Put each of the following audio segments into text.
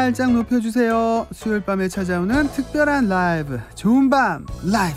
살짝 높여주세요. 수요일 밤에 찾아오는 특별한 라이브, 좋은 밤 라이브.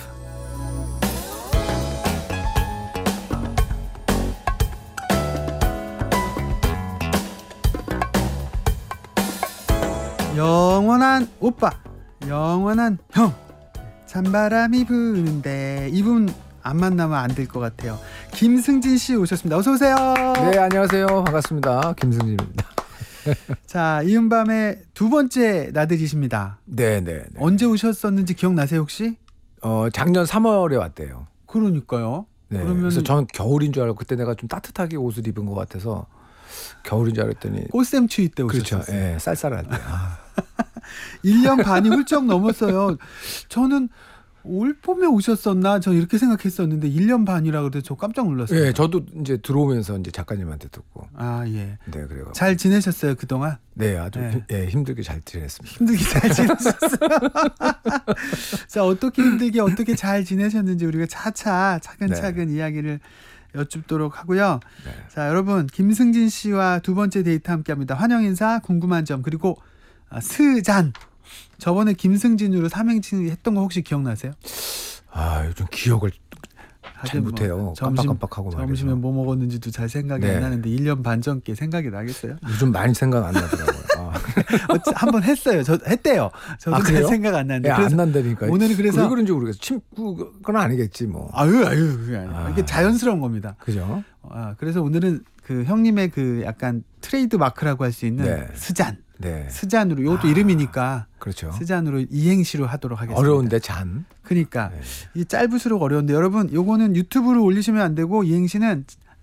영원한 오빠, 영원한 형. 찬바람이 부는데 이분 안 만나면 안 될 것 같아요. 김승진 씨 오셨습니다. 어서 오세요. 네, 안녕하세요. 반갑습니다. 김승진입니다. 자, 이은밤의 두 번째 나들이십니다. 네. 언제 오셨었는지 기억나세요 혹시? 작년 3월에 왔대요. 그러니까요. 네. 그러면 그래서 저는 겨울인 줄 알고 그때 내가 좀 따뜻하게 옷을 입은 것 같아서 겨울인 줄 알았더니 꽃샘추위 때 그렇죠. 오셨어요. 예, 쌀쌀할 때. 1년 반이 훌쩍 넘었어요. 저는 올 봄에 오셨었나? 저 이렇게 생각했었는데 1년 반이라 그래서 저 깜짝 놀랐어요. 예, 저도 이제 들어오면서 이제 작가님한테 듣고. 아, 예. 네, 그래요. 잘 지내셨어요, 그동안? 네, 아주 네. 힘들게 잘 지냈습니다. 힘들게 잘 지내셨어요. 자, 어떻게 힘들게 어떻게 잘 지내셨는지 우리가 차근차근 이야기를 여쭙도록 하고요. 네. 자, 여러분, 김승진 씨와 두 번째 데이트 함께합니다. 환영 인사, 궁금한 점, 그리고 스잔. 저번에 김승진으로 삼행시 했던 거 혹시 기억나세요? 요즘 기억을 잘 못해요. 깜빡깜빡하고 말이죠. 점심에 뭐 먹었는지도 잘 생각이 안 나는데 1년 반 전께 생각이 나겠어요? 요즘 많이 생각 안 나더라고요. 한번 했어요. 저 했대요. 저도 잘 생각 안 나는데. 안 난다니까. 오늘은 그래서 왜 그런지 모르겠어. 그건 아니겠지 뭐. 그게 아니에요. 이게 자연스러운 겁니다. 그죠? 그래서 오늘은 그 형님의 그 약간 트레이드 마크라고 할 수 있는 스잔. 네. 스잔으로 이것도 이름이니까. 그렇죠. 스잔으로 이행시로 하도록 하겠습니다. 어려운데 잔. 그러니까 이 짧을수록 어려운데 여러분 요거는 유튜브로 올리시면 안 되고 이행시는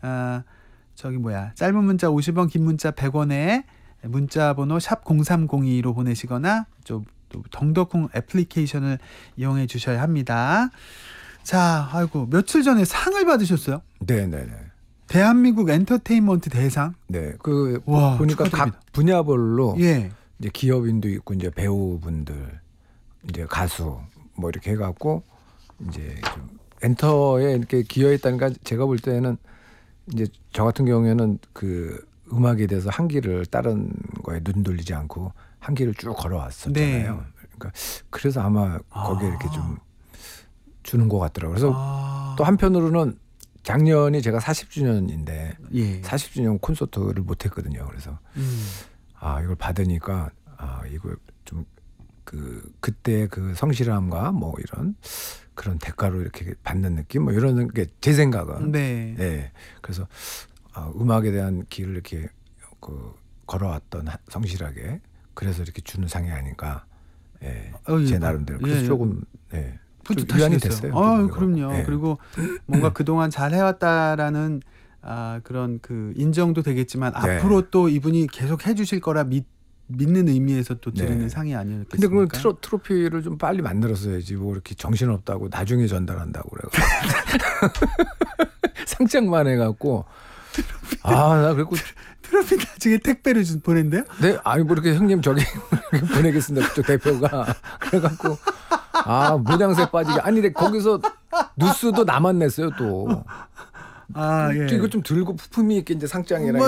짧은 문자 50원, 긴 문자 100원에 문자 번호 샵 0302로 보내시거나 또 덩더콩 애플리케이션을 이용해 주셔야 합니다. 자, 며칠 전에 상을 받으셨어요? 네. 대한민국 엔터테인먼트 대상. 네, 와, 보니까 축하드립니다. 각 분야별로 이제 기업인도 있고 이제 배우분들, 이제 가수 뭐 이렇게 해갖고 이제 좀 엔터에 이렇게 기여했다니까 제가 볼 때는 이제 저 같은 경우에는 그 음악에 대해서 한 길을 다른 거에 눈 돌리지 않고 한 길을 쭉 걸어왔었잖아요. 그러니까 그래서 아마 거기에 이렇게 좀 주는 것 같더라고요. 그래서 또 한편으로는 작년이 제가 40주년인데 40주년 콘서트를 못했거든요. 그래서 이걸 받으니까 이걸 좀 그때 그 성실함과 뭐 이런 그런 대가로 이렇게 받는 느낌 뭐 이런 게 제 생각은 그래서 음악에 대한 길을 이렇게 걸어왔던 성실하게 그래서 이렇게 주는 상이 아닌가 제 나름대로 그래서 조금 위안이 됐어요. 그럼요. 그리고 뭔가 그동안 잘 해왔다라는 그런 그 인정도 되겠지만 앞으로 또 이분이 계속 해주실 거라 믿는 의미에서 또 드리는 상이 아니었겠습니까? 근데 그건 트로피를 좀 빨리 만들었어야지. 뭐 이렇게 정신없다고 나중에 전달한다고 그래요. 상장만 해갖고 나 그리고 트로피 나중에 택배로 보낸대요? 네, 뭐 이렇게 형님 저기 보내겠습니다. 그쪽 대표가 그래갖고 모장새 빠지게 근데 거기서 뉴스도 나만 냈어요 또. 이거 좀 들고 부품이 있게 이제 상장이랑